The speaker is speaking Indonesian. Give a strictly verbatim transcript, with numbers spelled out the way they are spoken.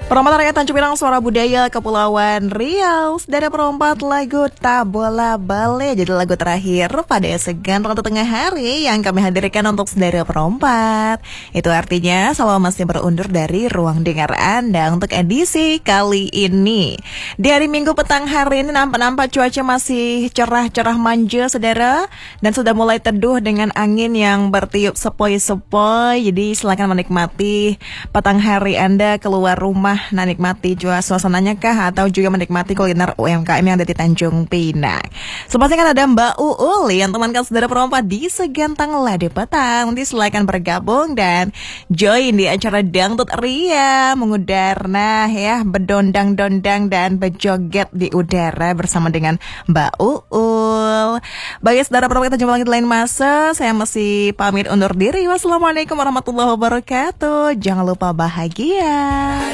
Perompak rakyat Tanjung Pinang, suara budaya Kepulauan Riau. Saudara perompak lagu Tak Bola Bale jadi lagu terakhir pada segan waktu tengah hari yang kami hadirkan untuk saudara perompak. Itu artinya selalu masih berundur dari ruang dengar Anda untuk edisi kali ini. Di hari Minggu petang hari ini nampak-nampak cuaca masih cerah-cerah manja saudara, dan sudah mulai teduh dengan angin yang bertiup sepoi-sepoi. Jadi silakan menikmati petang hari Anda keluar rumah. Nah, nikmati juga suasananya kah atau juga menikmati kuliner U M K M yang ada di Tanjung Pinang. Sepertinya kan ada Mbak Uul yang temankan saudara perompak di Segantang Lade Petang. Nanti silakan bergabung dan join di acara Dangdut Ria mengudar, nah ya, bedondang-dondang dan bejoget di udara bersama dengan Mbak Uul. Bagi saudara perompak kita jumpa lagi di lain masa. Saya masih pamit undur diri. Wassalamualaikum warahmatullahi wabarakatuh. Jangan lupa bahagia.